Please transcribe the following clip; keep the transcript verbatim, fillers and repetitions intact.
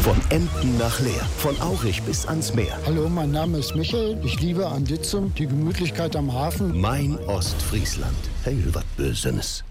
Von Emden nach Leer, von Aurich bis ans Meer. Hallo, mein Name ist Michael. Ich liebe Anditzum, die Gemütlichkeit am Hafen. Mein Ostfriesland. Hey, was Bösenes.